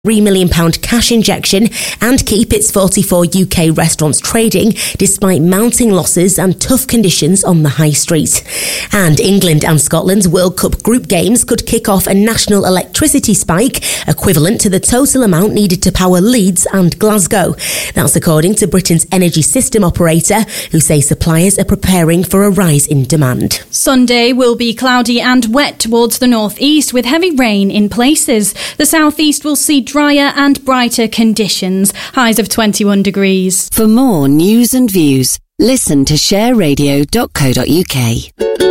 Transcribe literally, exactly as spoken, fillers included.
three million pounds cash injection and keep its forty-four U K restaurants trading despite mounting losses and tough conditions on the high street. And England and Scotland's World Cup group games could kick off a national electricity spike equivalent to the total amount needed to power Leeds and Glasgow. That's according to Britain's energy system operator, who say suppliers are preparing for a rise in demand. Sunday will be cloudy and wet towards the northeast with heavy rain in places. The southeast will see drier and brighter conditions, highs of twenty-one degrees. For more news and views, listen to share radio dot co dot uk.